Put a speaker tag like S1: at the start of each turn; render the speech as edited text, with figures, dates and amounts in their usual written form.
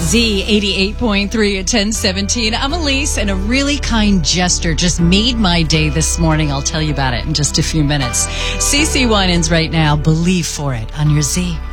S1: Z 88.3 at 1017. I'm Elise, and a really kind gesture just made my day this morning. I'll tell you about it in just a few minutes. CeCe Winans right now. Believe for it on your Z.